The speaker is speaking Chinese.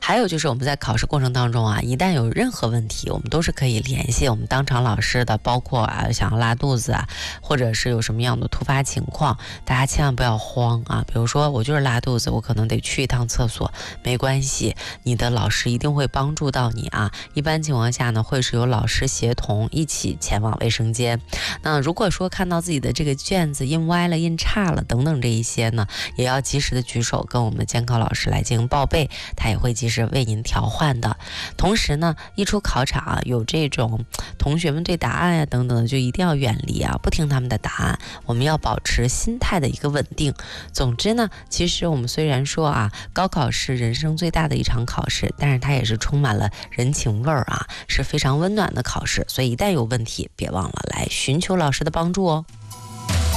还有就是我们在考试过程当中啊，一旦有任何问题，我们都是可以联系我们当场老师的，包括想要拉肚子啊，或者是有什么样的突发情况，大家千万不要慌啊。比如说我就是拉肚子，我可能得去一趟厕所，没关系，你的老师一定会帮助到你啊。一般情况下呢，会是由老师协同一起前往卫生间。那如果说看到自己的这个卷子印歪了、印差了等等这一些呢，也要及时的举手跟我们的监考老师来进行报备，他也会及时为您调换的。同时呢，一出考场有这种同学们对答案呀等等的，就一定要远离啊，不听他们的答案，我们要保持心态的一个稳定。总之呢，其实我们虽然说高考是人生最大的一场考试，但是它也是充满了人情味儿是非常温暖的考试，所以一旦有问题，别忘了来寻求老师的帮助哦。